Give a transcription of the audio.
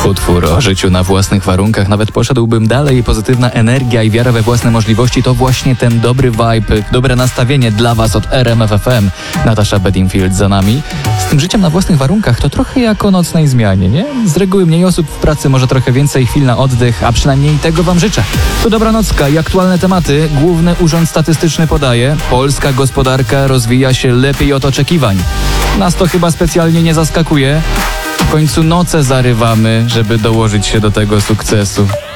Utwór o życiu na własnych warunkach, nawet poszedłbym dalej. Pozytywna energia i wiara we własne możliwości to właśnie ten dobry vibe, dobre nastawienie dla Was od RMF FM. Natasza Bedingfield za nami. Z tym życiem na własnych warunkach to trochę jak o nocnej zmianie, nie? Z reguły mniej osób w pracy, może trochę więcej chwil na oddech, a przynajmniej tego Wam życzę. Tu Dobranocka i aktualne tematy. Główny Urząd Statystyczny podaje: polska gospodarka rozwija się lepiej od oczekiwań. Nas to chyba specjalnie nie zaskakuje. W końcu noce zarywamy, żeby dołożyć się do tego sukcesu.